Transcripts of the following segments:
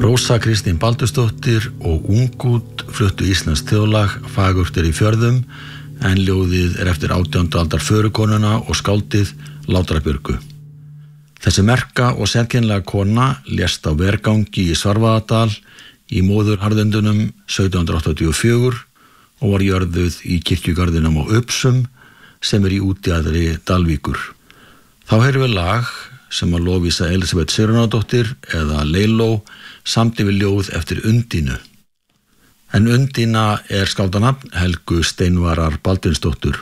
Rósa Kristín Baldursdóttir og Ungút fluttu íslenskt þjóðlag Fagurt í fjörðum, en ljóðið eftir 18. aldar förukonuna og skáldið Látrabjörgu. Þessi merka og sérkennilega kona lést á vergangi í Svarfaðardal í móðurharðindunum 1784 og var jörðuð í kirkjugarðinum á Upsum sem í útjaðri Dalvíkur. Þá heyrum við lag sem að Lovísa Elisabeth Sigurðardóttir eða Leiló samdi við ljóð eftir Undínu. En Undína skáldanafn Helgu Steinvarar Baldvinsdóttur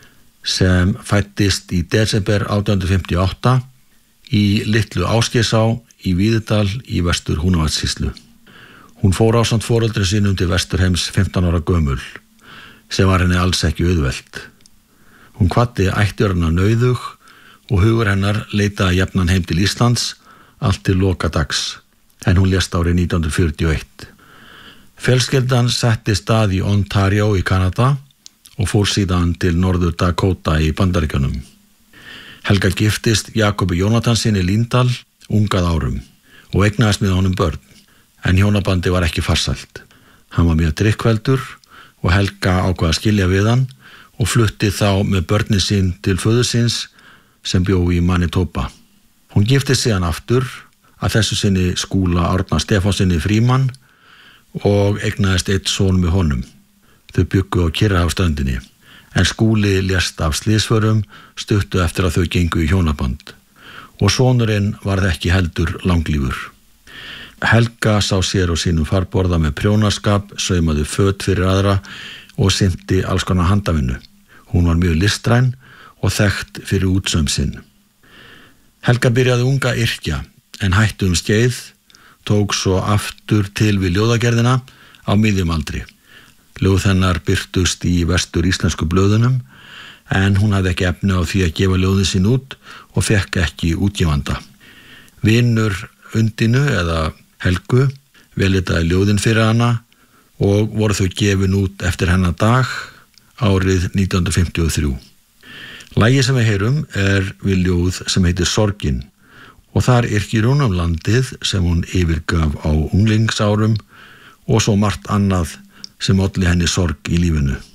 sem fæddist í desember 1858 í Litlu Ásgeirsá í Víðidal í Vestur Húnavatnssýslu. Hún fór ásamt foreldrum sínum til Vesturheims 15 ára gömul, sem var henni alls ekki auðvelt. Hún kvaddi ættjörna nauðug og hugur hennar leitaði jafnan heim til Íslands allt til loka dags, en hún lést árið 1941. Fjölskyldan setti stað í Ontario í Kanada og fór síðan til Norður Dakota í Bandaríkjunum. Helga giftist Jakobi Jónatansinni Líndal ungað árum og eignaðist með honum börn, en hjónabandi var ekki farsælt. Hann var mjög drykkveldur og Helga ákvað að skilja við hann og flutti þá með börnin sín til föður síns sem bjó í Manitoba. Hún giftist síðan aftur, að þessu sinni Skúla Árna Stefánsinni Frímann, og eignaðist einn son með honum. Þau bjuggu á Kyrrahafsströndinni, en Skúli lést af slysförum stuttu eftir að þau gengu í hjónaband og sonurinn varð ekki heldur langlífur. Helga sá sér og sínum farborða með prjónaskap, saumaði föt fyrir aðra og sinnti alls konar handavinnu. Hún var mjög listræn og þekkt fyrir útsaum sinn. Helga byrjaði unga yrkja, en hætti skeið, tók svo aftur til við ljóðagerðina á miðjum aldri. Ljóð hennar birtust í vestur íslensku blöðunum, en hún hafði ekki efni á því að gefa ljóðin sín út og fekk ekki útgefanda. Vinur Undínu eða Helgu velitaði ljóðin fyrir hana og voru þau gefin út eftir hennar dag árið 1953. Lagið sem við heyrum við ljóð sem heitir Sorgin, og þar yrkir hún landið sem hún yfirgaf á unglingsárum og svo margt annað sem olli henni sorg í lífinu.